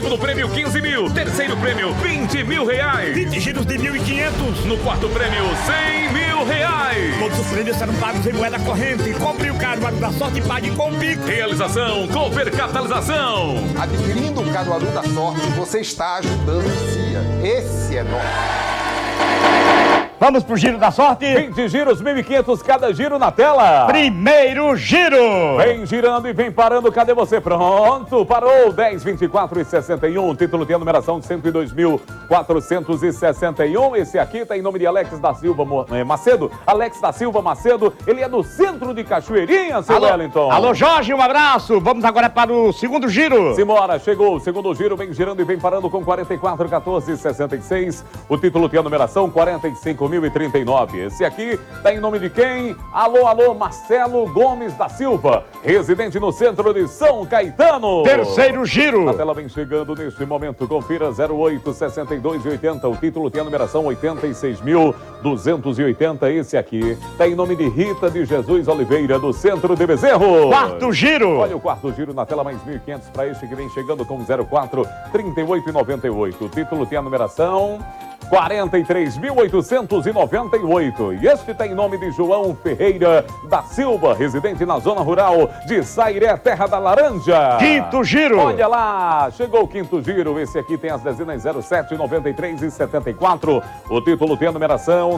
Segundo prêmio, 15 mil. Terceiro prêmio, 20 mil reais. 20 giros de 1.500. No quarto prêmio, 100 mil reais. Todos os prêmios serão pagos em moeda corrente. Compre o Caruaru da Sorte e pague com o Pix. Realização, Cooper Catalisação. Adquirindo o Caruaru da Sorte, você está ajudando o CIA. Esse é nosso. Vamos pro giro da sorte? 20 giros, 1.500 cada giro na tela. Primeiro giro. Vem girando e vem parando, cadê você? Pronto, parou, 10, 24 e 61, o título tem a numeração de 102.461, esse aqui tá em nome de Alex da Silva Macedo, Alex da Silva Macedo, ele é do centro de Cachoeirinha, seu Wellington. Alô, Jorge, um abraço, vamos agora para o segundo giro. Simbora, chegou o segundo giro, vem girando e vem parando com 44, 14 e 66, o título tem a numeração 45.039, esse aqui tá em nome de quem? Alô, alô, Marcelo Gomes da Silva, residente no centro de São Caetano. Terceiro giro. A tela vem chegando neste momento, confira 08, 62 e 80, o título tem a numeração 86.280, esse aqui tá em nome de Rita de Jesus Oliveira, do centro de Bezerro. Quarto giro. Olha o quarto giro na tela, mais 1.500 para este que vem chegando com 04, 38 e 98, o título tem a numeração 43.898. E este tem nome de João Ferreira da Silva, residente na zona rural de Sairé, Terra da Laranja. Quinto giro. Olha lá, chegou o quinto giro. Esse aqui tem as dezenas 07, 93 e 74. O título tem a numeração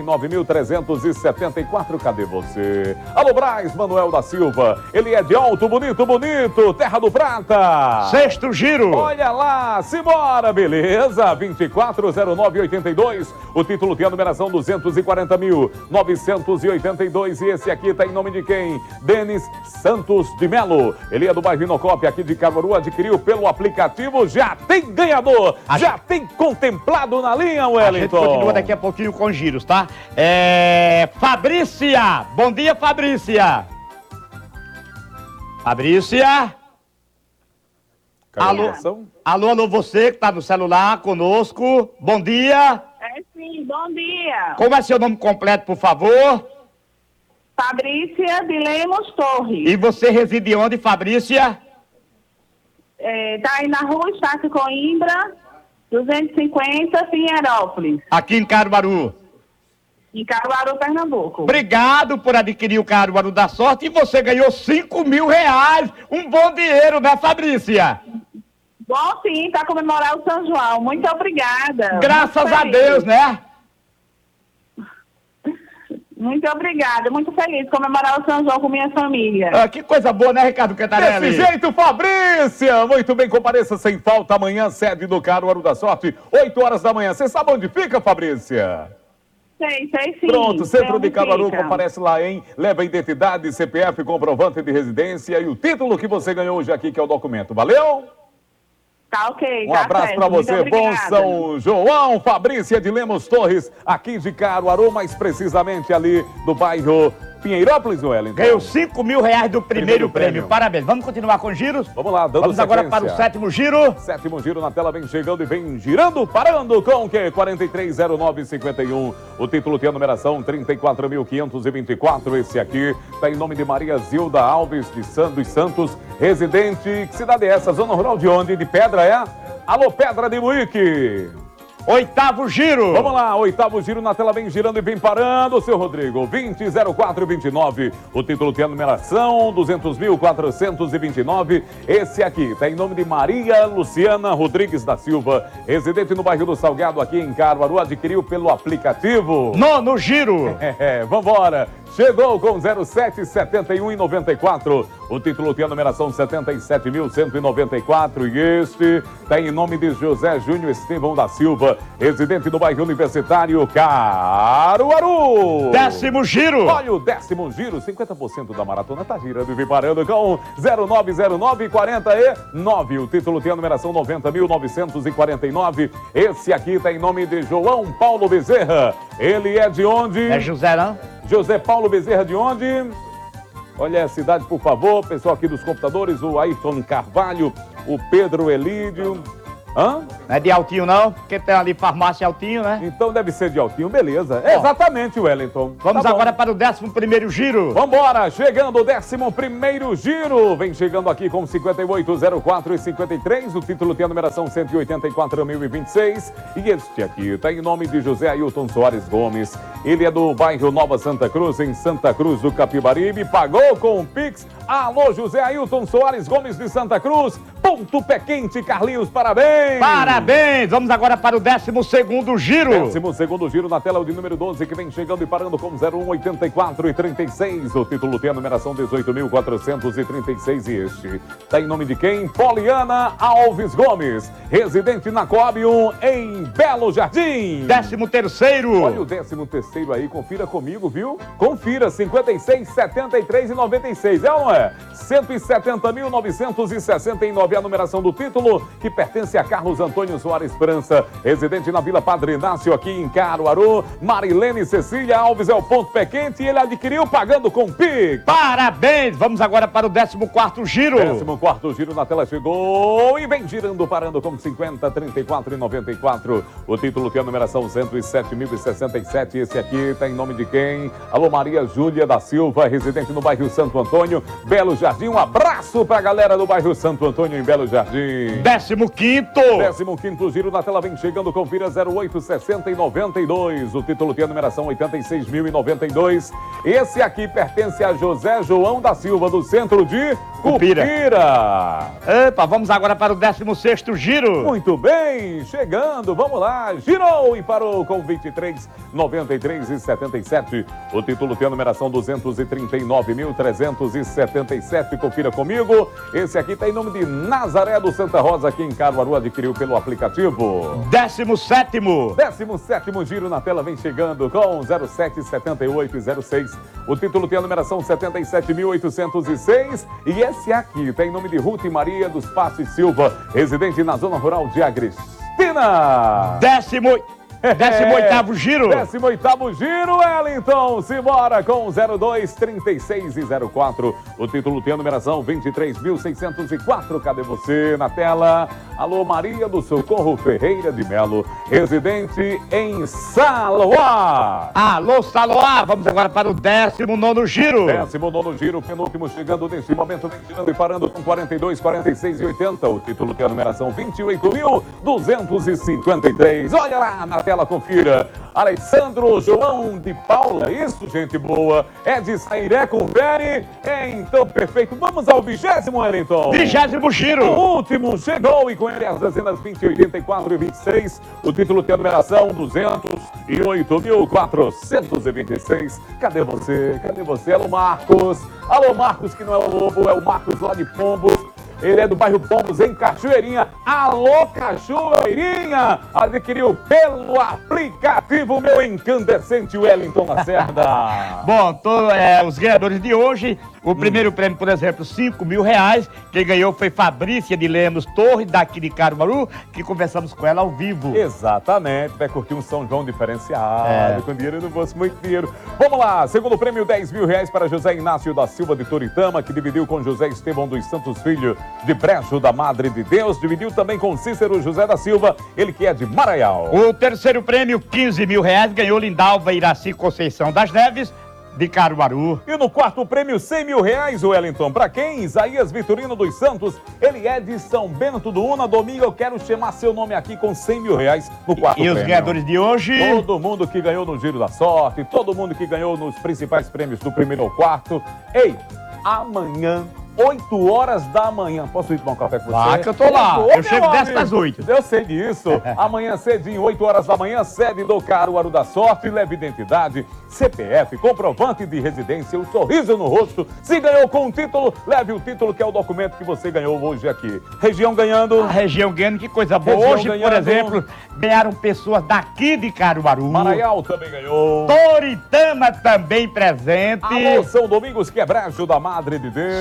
79.374. Cadê você? Alô, Braz Manuel da Silva. Ele é de Alto Bonito, Bonito, Terra do Prata. Sexto giro. Olha lá, simbora, beleza? 240982. O título tem a numeração 240.982. E esse aqui tá em nome de quem? Denis Santos de Melo. Ele é do bairro Inocópia, aqui de Caruaru. Adquiriu pelo aplicativo. Já tem ganhador. Já tem contemplado na linha, Wellington. A gente continua daqui a pouquinho com giros, tá? Fabrícia. Bom dia, Fabrícia. Fabrícia. Alô, alô, você que está no celular conosco, bom dia. É sim, bom dia. Como é seu nome completo, por favor? Fabrícia de Lemos Torres. E você reside onde, Fabrícia? Tá aí na rua Estácio Coimbra, 250, Pinheirópolis. Aqui em Caruaru. Em Caruaru, Pernambuco. Obrigado por adquirir o Caruaru da Sorte e você ganhou 5 mil reais. Um bom dinheiro, né, Fabrícia? Bom sim, para comemorar o São João. Muito obrigada. Graças a Deus, né? Muito obrigada, muito feliz comemorar o São João com minha família. Que coisa boa, né, Ricardo Cantarelli? Desse jeito, Fabrícia! Muito bem, compareça sem falta amanhã, sede do Caruaru da Sorte, 8 horas da manhã. Você sabe onde fica, Fabrícia? Sei sim. Pronto, centro de Caruaru, comparece lá, hein? Leva a identidade, CPF, comprovante de residência e o título que você ganhou hoje aqui, que é o documento. Valeu? Tá ok, Um abraço para você, bom São João. Fabrícia de Lemos Torres, aqui de Caruaru, mais precisamente ali do bairro Pinheirópolis, Wellington. Ganhou 5 mil reais do primeiro prêmio. Parabéns. Vamos continuar com giros? Vamos lá, dando Vamos agora para o sétimo giro. Sétimo giro na tela, vem chegando e vem girando, parando com o quê? 430951. O título tem a numeração 34.524. Esse aqui está em nome de Maria Zilda Alves dos Santos, residente. Que cidade é essa? Zona rural de onde? De Pedra, é? Alô, Pedra de Buíque. Oitavo giro. Vamos lá, oitavo giro na tela, vem girando e vem parando, seu Rodrigo. 200429. O título tem a numeração 200.429. Esse aqui tá em nome de Maria Luciana Rodrigues da Silva, residente no bairro do Salgado, aqui em Caruaru. Adquiriu pelo aplicativo. Nono giro. Vambora. Chegou com 0771,94. O título tem a numeração 77.194. E este tem em nome de José Júnior Estevão da Silva, residente do bairro Universitário Caruaru. Décimo giro. Olha o décimo giro, 50% da maratona tá girando e vem parando com 090949. O título tem a numeração 90.949. Esse aqui tá em nome de João Paulo Bezerra. Ele é de onde? É José, não? José Paulo Bezerra de onde? Olha a cidade, por favor. Pessoal aqui dos computadores, o Ayrton Carvalho, o Pedro Elídio. Hã? Não é de Altinho, não, porque tem ali farmácia Altinho, né? Então deve ser de Altinho, beleza. Exatamente, Wellington. Vamos Tá bom. agora para o 11º giro. Vambora, chegando o 11º giro, vem chegando aqui com 5804 e 53, o título tem a numeração 184.026 e este aqui tá em nome de José Ailton Soares Gomes, ele é do bairro Nova Santa Cruz, em Santa Cruz do Capibaribe, pagou com o Pix. Alô, José Ailton Soares Gomes de Santa Cruz, ponto pé quente, Carlinhos, parabéns! Parabéns! Vamos agora para o 12º giro. 12º giro na tela de número 12, que vem chegando e parando com 0184 e 36. O título tem a numeração 18.436 e este está em nome de quem? Poliana Alves Gomes, residente na Coab 1 em Belo Jardim. 13º. Olha o 13º aí, confira comigo, viu? Confira, 56, 73 e 96, é ou não é? 170.969 a numeração do título, que pertence a Carlos Antônio Soares França, residente na Vila Padre Inácio, aqui em Caruaru. Marilene Cecília Alves é o ponto pé quente e ele adquiriu pagando com Pix. Parabéns! Vamos agora para o 14º giro. 14º giro na tela chegou e vem girando, parando com 50, 34 e 94. O título tem a numeração 107.067. Esse aqui está em nome de quem? Alô, Maria Júlia da Silva, residente no bairro Santo Antônio, Belo Jardim. Um abraço pra galera do bairro Santo Antônio, em Belo Jardim. 15º giro na tela vem chegando, confira 0860 e 92. O título tem a numeração 86.092. Esse aqui pertence a José João da Silva, do centro de Cupira. Epa, vamos agora para o 16º giro. Muito bem, chegando, vamos lá. Girou e parou com 23, 93 e 77. O título tem a numeração 239.377. Confira comigo. Esse aqui está em nome de Nazaré do Santa Rosa, aqui em Caruaru, adquiriu pelo aplicativo. 17º giro na tela vem chegando com 07, 78 e 06. O título tem a numeração 77.806. E esse aqui está em nome de Ruth e Maria dos Passos Silva, residente na zona rural de Agrestina. 18º giro. 18º giro, Wellington. Simbora com 02, 36 e 04. O título tem a numeração 23.604. Cadê você na tela? Alô, Maria do Socorro Ferreira de Melo, residente em Saloá. Alô, Saloá. Vamos agora para o 19º giro. 19º giro, penúltimo chegando neste momento, vem tirando e parando com 42, 46 e 80. O título tem a numeração 28.253. Olha lá na tela, confira. Alessandro João de Paula, isso, gente boa. É de Sairé, confere. Então, perfeito. Vamos ao 20º, Wellington. 20º giro. O último chegou e com ele as dezenas 20, 84 e 26. O título tem a numeração 208.426. Cadê você? Cadê você? Alô, Marcos. Alô, Marcos, que não é o Lobo, é o Marcos lá de Pombos. Ele é do bairro Pombos, em Cachoeirinha. Alô, Cachoeirinha! Adquiriu pelo aplicativo, meu incandescente Wellington Lacerda. Bom, os ganhadores de hoje, o primeiro prêmio, por exemplo, R$5.000. Quem ganhou foi Fabrícia de Lemos Torres, daqui de Caruaru, que conversamos com ela ao vivo. Exatamente, vai curtir um São João diferenciado, com dinheiro no bolso, muito dinheiro. Vamos lá, segundo prêmio, R$10.000 para José Inácio da Silva de Toritama, que dividiu com José Estevão dos Santos Filho de Brejo da Madre de Deus, dividiu também com Cícero José da Silva, ele que é de Maraial. O terceiro prêmio, R$15.000, ganhou Lindalva Iraci Conceição das Neves, de Caruaru. E no quarto prêmio, R$100.000, Wellington. Para quem? Isaías Vitorino dos Santos, ele é de São Bento do Una. Domingo, eu quero chamar seu nome aqui com R$100.000 no quarto prêmio. E os ganhadores de hoje? Todo mundo que ganhou no Giro da Sorte, todo mundo que ganhou nos principais prêmios do primeiro ao quarto. Ei, amanhã, 8 horas da manhã. Posso ir tomar um café com você? Ah, que eu tô lá. Eu chego 10 das 8. Eu sei disso. Amanhã cedinho, 8 horas da manhã, sede do Caruaru da Sorte, leve identidade, CPF, comprovante de residência, um sorriso no rosto. Se ganhou com um título, leve o título, que é o documento que você ganhou hoje aqui. Região ganhando. A região ganhando, que coisa boa. Região hoje, ganhando. por exemplo, ganharam pessoas daqui de Caruaru. Maraial também ganhou. Toritama também presente. Alô, São Domingos, que é Brejo da Madre de Deus. São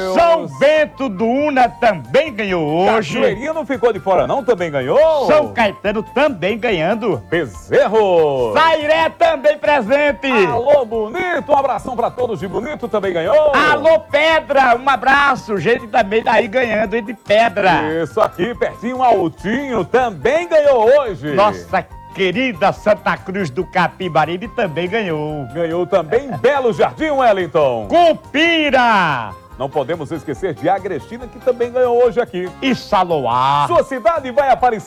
Bento do Una também ganhou hoje. Cajueirinha não ficou de fora não, também ganhou. São Caetano também ganhando. Bezerro. Sairé também presente. Alô, Bonito, um abração pra todos de Bonito, também ganhou. Alô, Pedra, um abraço. Gente também daí ganhando, e de Pedra. Isso aqui, pertinho, Altinho, também ganhou hoje. Nossa querida Santa Cruz do Capibaribe também ganhou. Ganhou também Belo Jardim, Wellington. Cupira Não podemos esquecer de Agrestina, que também ganhou hoje aqui. e Saloá. Sua cidade vai aparecer